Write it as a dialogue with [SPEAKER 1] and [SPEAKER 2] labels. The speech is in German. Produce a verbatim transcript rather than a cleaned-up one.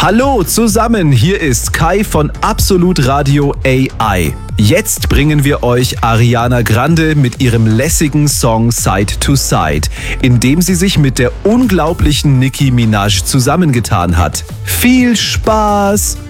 [SPEAKER 1] Hallo zusammen, hier ist Kai von Absolut Radio A I. Jetzt bringen wir euch Ariana Grande mit ihrem lässigen Song Side to Side, in dem sie sich mit der unglaublichen Nicki Minaj zusammengetan hat. Viel Spaß!